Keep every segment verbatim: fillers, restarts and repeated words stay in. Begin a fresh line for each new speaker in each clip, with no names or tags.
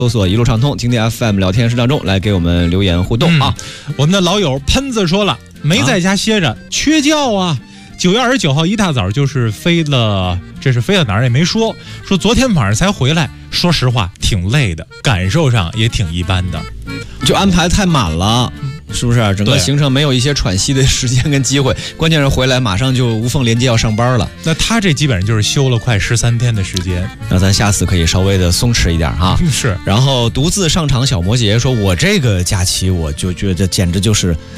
搜索一路畅通，今天 F M 聊天室当中来给我们留言互动啊、
嗯！我们的老友喷子说了，没在家歇着，啊、缺觉啊！九月二十九号一大早就是飞了，这是飞到哪儿也没说，说昨天晚上才回来。说实话，挺累的，感受上也挺一般的，
就安排太满了。是不是整个行程没有一些喘息的时间跟机会？关键是回来马上就无缝连接要上班了。
那他这基本上就是休了快十三天的时间。
那咱下次可以稍微的松弛一点哈。
是。
然后独自上场小摩羯说：“我这个假期我就觉得简直就是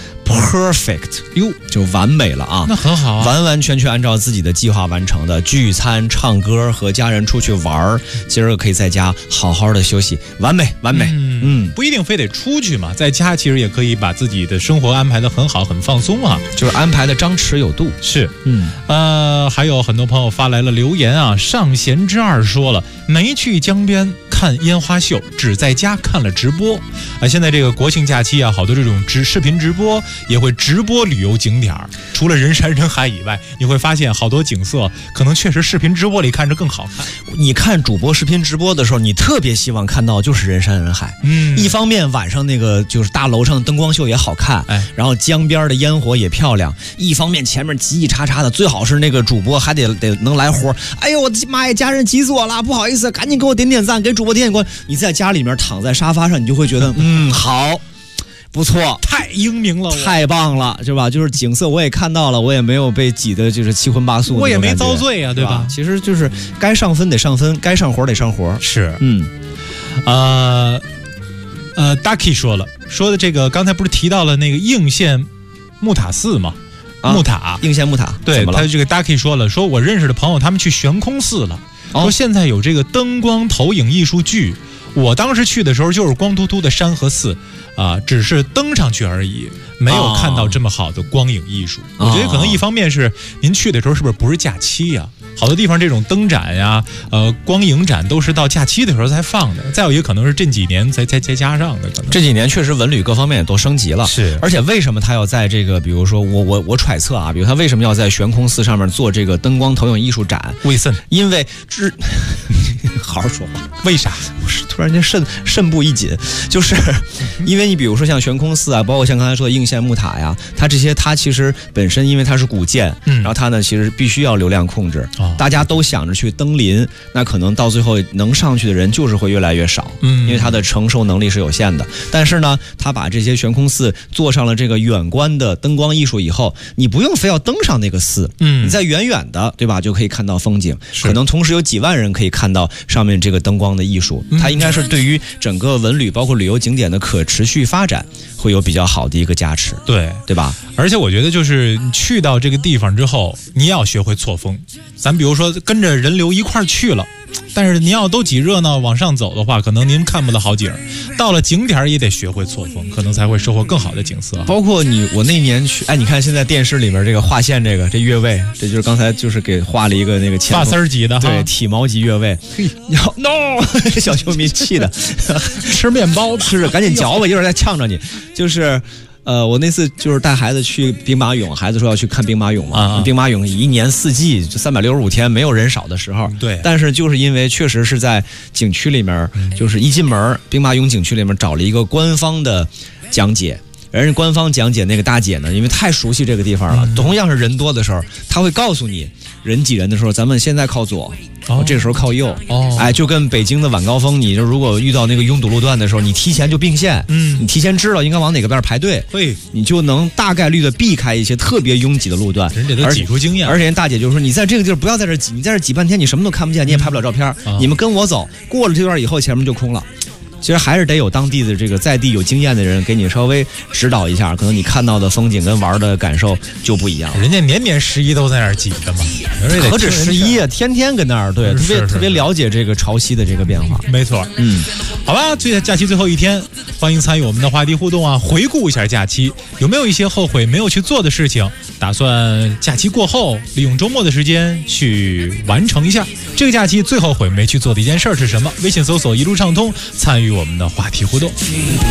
perfect， 哟，就完美了啊！
那很好啊，
完完全全按照自己的计划完成的，聚餐、唱歌、和家人出去玩，今儿个可以在家好好的休息，完美完美。
嗯，嗯不一定非得出去嘛，在家其实也可以把自己的生活安排得很好，很放松啊，
就是安排的张弛有度。
是，
嗯，
呃，还有很多朋友发来了留言啊，上弦之二说了，没去江边看烟花秀，只在家看了直播啊。现在这个国庆假期啊，好多这种直视频直播也会直播旅游景点，除了人山人海以外，你会发现好多景色可能确实视频直播里看着更好看。
你看主播视频直播的时候，你特别希望看到就是人山人海。
嗯，
一方面晚上那个就是大楼上的灯光秀也好看，
哎，
然后江边的烟火也漂亮。一方面前面急急叉叉的，最好是那个主播还得得能来活。哎呦我的妈呀，家人急死我了，不好意思，赶紧给我点点赞，给主播点点关。你在家里面躺在沙发上，你就会觉得嗯好。不错，
太英明了，
太棒了，是吧？就是景色我也看到了，我也没有被挤得就是七荤八素，
我也没遭罪啊，对吧？
其实就是该上分得上分，该上活得上活。
是，
嗯，
呃，呃 ，Ducky 说了，说的这个刚才不是提到了那个应县木塔寺吗？啊、木塔，
应县木塔，
对，他这个 Ducky 说了，说我认识的朋友他们去悬空寺了，哦、说现在有这个灯光投影艺术剧。我当时去的时候就是光秃秃的山和寺，啊、呃，只是登上去而已，没有看到这么好的光影艺术。哦、我觉得可能一方面是您去的时候是不是不是假期呀、啊？好多地方这种灯展呀、呃光影展都是到假期的时候才放的。再有一个可能是这几年才才才加上的，可能
这几年确实文旅各方面也都升级了。
是，
而且为什么他要在这个，比如说我我我揣测啊，比如他为什么要在悬空寺上面做这个灯光投影艺术展？
为甚？
因为之好好说话。
为啥？
不是突然间肾肾部一紧，就是因为你比如说像悬空寺啊，包括像刚才说的应县木塔呀，它这些它其实本身因为它是古建，嗯，然后它呢其实必须要流量控制，哦、大家都想着去登临，那可能到最后能上去的人就是会越来越少，嗯，因为它的承受能力是有限的。但是呢，它把这些悬空寺做上了这个远观的灯光艺术以后，你不用非要登上那个寺，嗯，你在远远的对吧就可以看到风景，可能同时有几万人可以看到上面这个灯光的艺术，它应该是对于整个文旅包括旅游景点的可持续发展会有比较好的一个加持，
对
对吧？
而且我觉得就是你去到这个地方之后，你也要学会错峰。咱比如说跟着人流一块儿去了，但是您要都挤热闹往上走的话，可能您看不到好景。到了景点也得学会错峰，可能才会收获更好的景色。
包括你，我那年去，哎，你看现在电视里面这个划线，这个这越位，这就是刚才就是给画了一个那个前
发丝儿级的，
对，体毛级越位。no， 小球迷气的，
吃面包吧，
吃着赶紧嚼吧，一会儿再呛着你。就是。呃，我那次就是带孩子去兵马俑，孩子说要去看兵马俑嘛。啊、兵马俑一年四季就三百六十五天没有人少的时候。
对。
但是就是因为确实是在景区里面，就是一进门，兵马俑景区里面找了一个官方的讲解。人家官方讲解那个大姐呢，因为太熟悉这个地方了，嗯、同样是人多的时候，她会告诉你，人挤人的时候，咱们现在靠左。哦，这个时候靠右，哦，哎，就跟北京的晚高峰，你就如果遇到那个拥堵路段的时候，你提前就并线，嗯，你提前知道应该往哪个边排队，
对，
你就能大概率的避开一些特别拥挤的路段，
人家都挤出经验。
而且人大姐就说，你在这个地儿不要在这挤，你在这挤半天，你什么都看不见，你也拍不了照片，嗯、你们跟我走，过了这段以后，前面就空了。其实还是得有当地的这个在地有经验的人给你稍微指导一下，可能你看到的风景跟玩的感受就不一样了。
人家年年十一都在那儿挤着嘛，
何止十一啊，天天跟那儿，对，特别特别了解这个潮汐的这个变化。
没错，嗯，好吧，最假期最后一天，欢迎参与我们的话题互动啊！回顾一下假期，有没有一些后悔没有去做的事情？打算假期过后利用周末的时间去完成一下。这个假期最后悔没去做的一件事是什么？微信搜索一路畅通，参与我们的话题互动。